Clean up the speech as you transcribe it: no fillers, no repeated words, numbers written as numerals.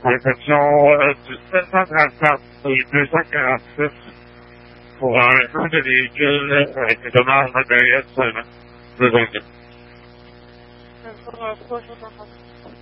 Perciò giustamente tratta di 200 pour un de véhicule qui demande matériel seulement. Besoin de.